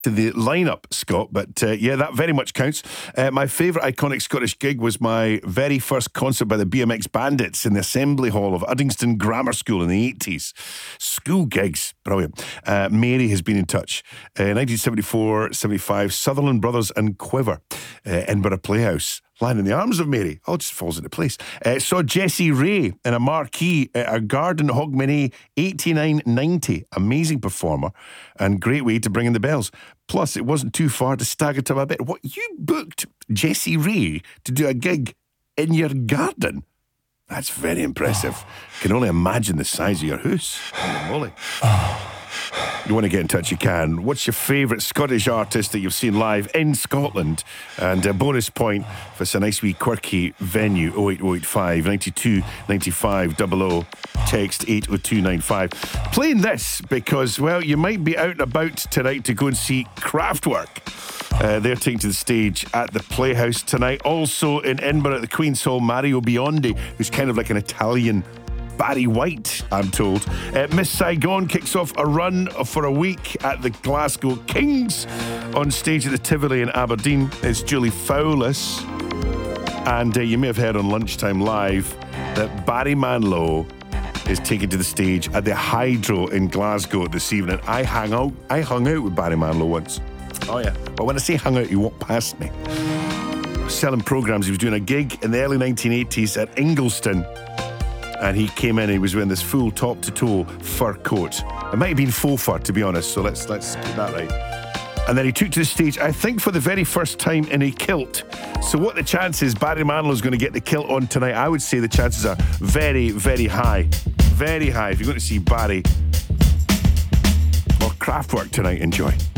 to the lineup, Scott, but yeah, that very much counts. My favourite iconic Scottish gig was my very first concert by the BMX Bandits in the Assembly Hall of Uddingston Grammar School in the 80s. School gigs, brilliant. Mary has been in touch. 1974-75, Sutherland Brothers and Quiver, Edinburgh Playhouse. Lying in the arms of Mary. All just falls into place. Saw Jessie Ray in a marquee at a Garden Hogmanay 89-90. Amazing performer and great way to bring in the bells. Plus, it wasn't too far to stagger to a bit. What, you booked Jessie Ray to do a gig in your garden? That's very impressive. Can only imagine the size of your house. Holy moly. You want to get in touch, you can. What's your favourite Scottish artist that you've seen live in Scotland? And a bonus point if it's a nice wee quirky venue. 08085 92 95 00. Text 80295. Playing this because, well, you might be out and about tonight to go and see Kraftwerk. They're taking to the stage at the Playhouse tonight. Also in Edinburgh at the Queen's Hall, Mario Biondi, who's kind of like an Italian Barry White, I'm told. Miss Saigon kicks off a run for a week at the Glasgow Kings on stage at the Tivoli in Aberdeen. It's Julie Fowlis. And you may have heard on Lunchtime Live that Barry Manilow is taken to the stage at the Hydro in Glasgow this evening. I hung out with Barry Manilow once. Oh yeah. But when I say hung out, he walked past me. Selling programmes. He was doing a gig in the early 1980s at Ingliston. And he came in, he was wearing this full top-to-toe fur coat. It might have been faux fur, to be honest, so let's get that right. And then he took to the stage, I think for the very first time, in a kilt. So what the chances Barry Manilow's going to get the kilt on tonight? I would say the chances are very, very high. Very high. If you're going to see Barry or Kraftwerk tonight, enjoy.